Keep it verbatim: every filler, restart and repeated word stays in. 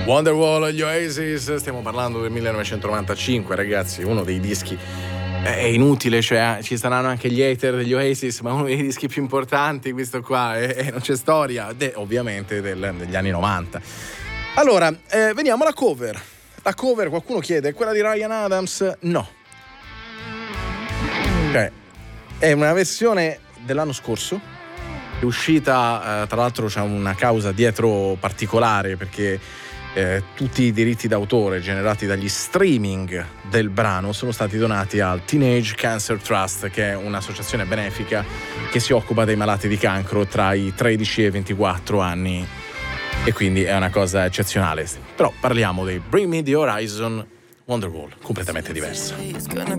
Wonderwall, gli Oasis, stiamo parlando del millenovecentonovantacinque, ragazzi, uno dei dischi è inutile, cioè ci saranno anche gli hater degli Oasis, ma uno dei dischi più importanti, questo qua, e, e non c'è storia, de, ovviamente del, degli anni novanta. Allora, eh, veniamo alla cover. La cover, qualcuno chiede, è quella di Ryan Adams? No. Cioè, è una versione dell'anno scorso, è uscita, eh, tra l'altro c'è una causa dietro particolare, perché eh, tutti i diritti d'autore generati dagli streaming del brano sono stati donati al Teenage Cancer Trust, che è un'associazione benefica che si occupa dei malati di cancro tra i tredici e i ventiquattro anni, e quindi è una cosa eccezionale. Però parliamo dei Bring Me the Horizon, Wonderwall, completamente diverso.